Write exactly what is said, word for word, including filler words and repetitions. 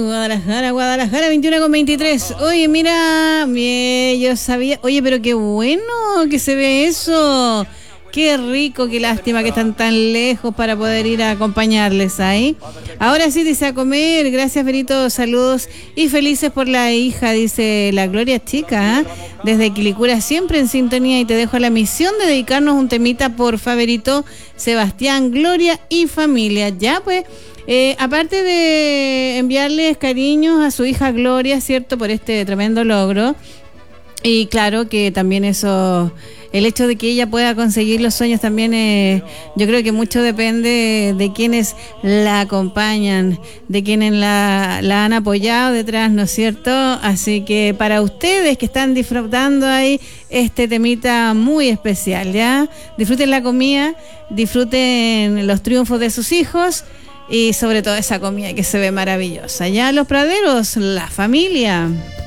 Guadalajara, Guadalajara, veintiuno con veintitrés. Oye, mira, bien, yo sabía. Oye, pero qué bueno que se ve eso. Qué rico, qué lástima que están tan lejos para poder ir a acompañarles ahí. Ahora sí, dice a comer. Gracias, Berito. Saludos y felices por la hija, dice la Gloria Chica, ¿eh? Desde Quilicura, siempre en sintonía. Y te dejo la misión de dedicarnos un temita por Faberito, Sebastián, Gloria y familia. Ya, pues. Eh, aparte de enviarles cariños a su hija Gloria, ¿cierto? Por este tremendo logro. Y claro que también eso, el hecho de que ella pueda conseguir los sueños también, eh, yo creo que mucho depende de quienes la acompañan, de quienes la, la han apoyado detrás, ¿no es cierto? Así que para ustedes que están disfrutando ahí este temita muy especial, ¿ya? Disfruten la comida, disfruten los triunfos de sus hijos. Y sobre todo esa comida que se ve maravillosa. Ya Los Praderos, la familia.